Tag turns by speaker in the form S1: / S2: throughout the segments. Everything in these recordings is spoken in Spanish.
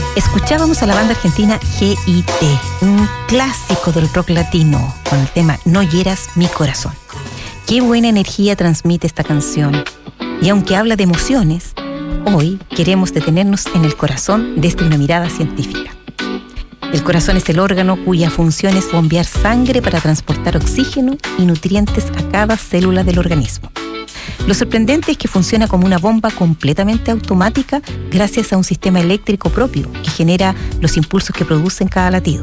S1: Escuchábamos a la banda argentina GIT, un clásico del rock latino, con el tema No hieras mi corazón. Qué buena energía transmite esta canción. Y aunque habla de emociones, hoy queremos detenernos en el corazón desde una mirada científica. El corazón es el órgano cuya función es bombear sangre para transportar oxígeno y nutrientes a cada célula del organismo. Lo sorprendente es que funciona como una bomba completamente automática gracias a un sistema eléctrico propio que genera los impulsos que producen cada latido.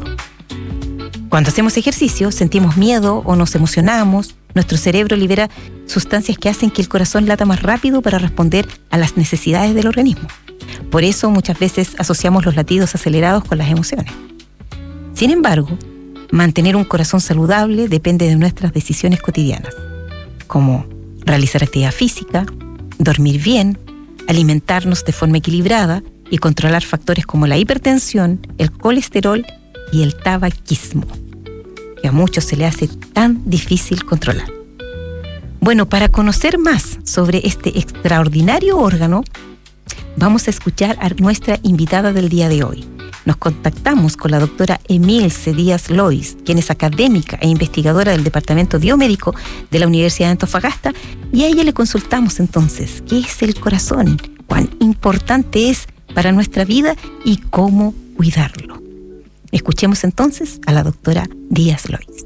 S1: Cuando hacemos ejercicio, sentimos miedo o nos emocionamos, nuestro cerebro libera sustancias que hacen que el corazón lata más rápido para responder a las necesidades del organismo. Por eso muchas veces asociamos los latidos acelerados con las emociones. Sin embargo, mantener un corazón saludable depende de nuestras decisiones cotidianas, como realizar actividad física, dormir bien, alimentarnos de forma equilibrada y controlar factores como la hipertensión, el colesterol y el tabaquismo, que a muchos se le hace tan difícil controlar. Bueno, para conocer más sobre este extraordinario órgano, vamos a escuchar a nuestra invitada del día de hoy. Nos contactamos con la doctora Emilce Díaz Lois, quien es académica e investigadora del Departamento Biomédico de la Universidad de Antofagasta, y a ella le consultamos entonces qué es el corazón, cuán importante es para nuestra vida y cómo cuidarlo. Escuchemos entonces a la doctora Díaz Lois.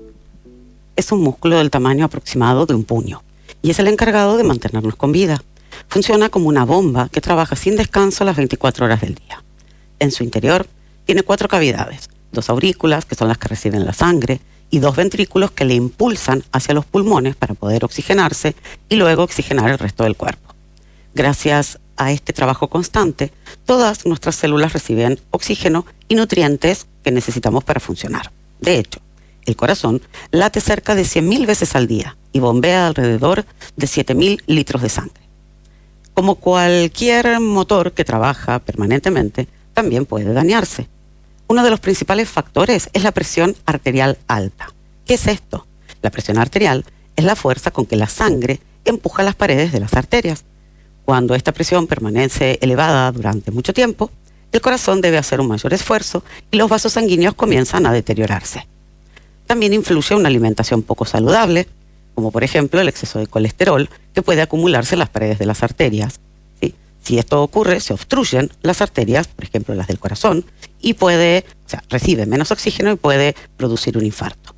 S2: Es un músculo del tamaño aproximado de un puño y es el encargado de mantenernos con vida. Funciona como una bomba que trabaja sin descanso las 24 horas del día. En su interior tiene 4 cavidades, 2 aurículas, que son las que reciben la sangre, y 2 ventrículos que le impulsan hacia los pulmones para poder oxigenarse y luego oxigenar el resto del cuerpo. Gracias a este trabajo constante, todas nuestras células reciben oxígeno y nutrientes que necesitamos para funcionar. De hecho, el corazón late cerca de 100.000 veces al día y bombea alrededor de 7.000 litros de sangre. Como cualquier motor que trabaja permanentemente, también puede dañarse. Uno de los principales factores es la presión arterial alta. ¿Qué es esto? La presión arterial es la fuerza con que la sangre empuja las paredes de las arterias. Cuando esta presión permanece elevada durante mucho tiempo, el corazón debe hacer un mayor esfuerzo y los vasos sanguíneos comienzan a deteriorarse. También influye una alimentación poco saludable, como por ejemplo el exceso de colesterol que puede acumularse en las paredes de las arterias. Si esto ocurre, se obstruyen las arterias, por ejemplo las del corazón, y recibe menos oxígeno y puede producir un infarto.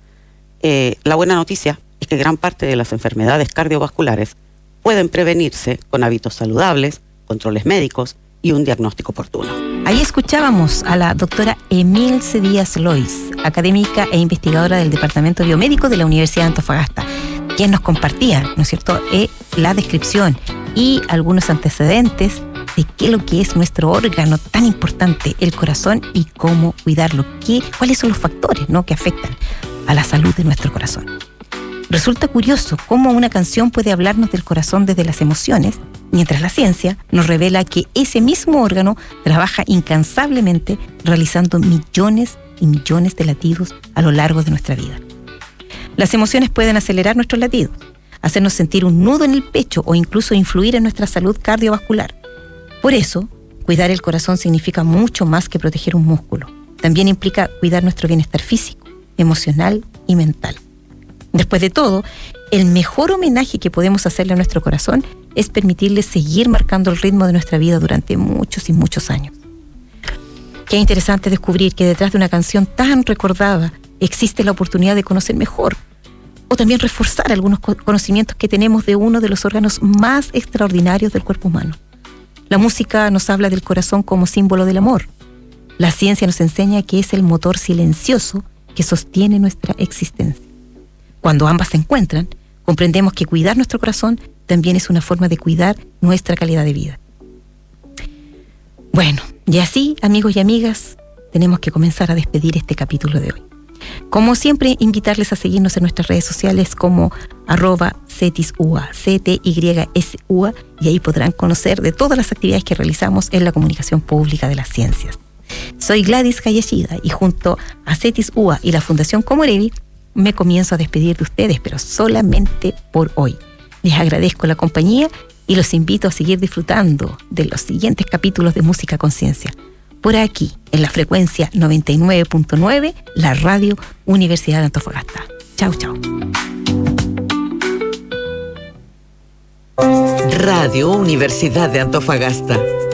S2: La buena noticia es que gran parte de las enfermedades cardiovasculares pueden prevenirse con hábitos saludables, controles médicos y un diagnóstico oportuno.
S1: Ahí escuchábamos a la doctora Emilce Díaz Lois, académica e investigadora del Departamento Biomédico de la Universidad de Antofagasta, quien nos compartía, ¿no es cierto?, la descripción y algunos antecedentes de qué es lo que es nuestro órgano tan importante, el corazón, y cómo cuidarlo, cuáles son los factores, ¿no?, que afectan a la salud de nuestro corazón. Resulta curioso cómo una canción puede hablarnos del corazón desde las emociones, mientras la ciencia nos revela que ese mismo órgano trabaja incansablemente realizando millones y millones de latidos a lo largo de nuestra vida. Las emociones pueden acelerar nuestros latidos, hacernos sentir un nudo en el pecho o incluso influir en nuestra salud cardiovascular. Por eso, cuidar el corazón significa mucho más que proteger un músculo. También implica cuidar nuestro bienestar físico, emocional y mental. Después de todo, el mejor homenaje que podemos hacerle a nuestro corazón es permitirle seguir marcando el ritmo de nuestra vida durante muchos y muchos años. Qué interesante descubrir que detrás de una canción tan recordada existe la oportunidad de conocer mejor o también reforzar algunos conocimientos que tenemos de uno de los órganos más extraordinarios del cuerpo humano. La música nos habla del corazón como símbolo del amor. La ciencia nos enseña que es el motor silencioso que sostiene nuestra existencia. Cuando ambas se encuentran, comprendemos que cuidar nuestro corazón también es una forma de cuidar nuestra calidad de vida. Bueno, y así, amigos y amigas, tenemos que comenzar a despedir este capítulo de hoy. Como siempre, invitarles a seguirnos en nuestras redes sociales como @CETISUA, CTYSUA, y ahí podrán conocer de todas las actividades que realizamos en la comunicación pública de las ciencias. Soy Gladys Hayashida y junto a CETISUA y la Fundación Comorevi me comienzo a despedir de ustedes, pero solamente por hoy. Les agradezco la compañía y los invito a seguir disfrutando de los siguientes capítulos de Música Conciencia. por aquí, en la frecuencia 99.9, la Radio Universidad de Antofagasta. Chau, chau.
S3: Radio Universidad de Antofagasta.